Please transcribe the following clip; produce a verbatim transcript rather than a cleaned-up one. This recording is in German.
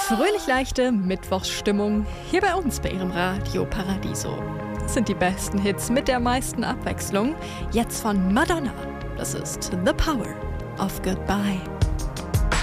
Fröhlich leichte Mittwochsstimmung hier bei uns bei Ihrem Radio Paradiso. Das sind die besten Hits mit der meisten Abwechslung. Jetzt von Madonna. Das ist The Power of Goodbye.